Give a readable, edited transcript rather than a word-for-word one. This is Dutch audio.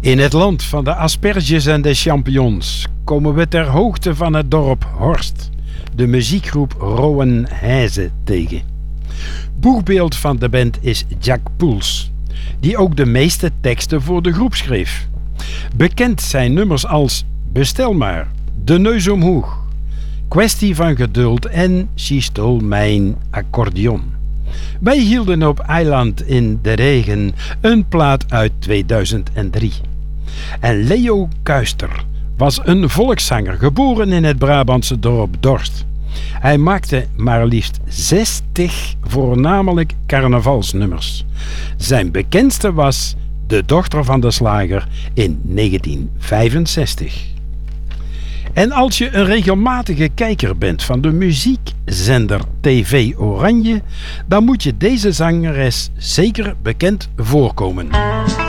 In het land van de asperges en de champignons komen we ter hoogte van het dorp Horst de muziekgroep Rowan Heijzen tegen. Boegbeeld van de band is Jack Poels, die ook de meeste teksten voor de groep schreef. Bekend zijn nummers als Bestel maar, De neus omhoog, Kwestie van geduld en She stole mijn accordeon. Wij hielden op Eiland in de regen, een plaat uit 2003. En Leo Kuister was een volkszanger, geboren in het Brabantse dorp Dorst. Hij maakte maar liefst 60 voornamelijk carnavalsnummers. Zijn bekendste was De dochter van de slager in 1965. En als je een regelmatige kijker bent van de muziekzender TV Oranje, dan moet je deze zangeres zeker bekend voorkomen.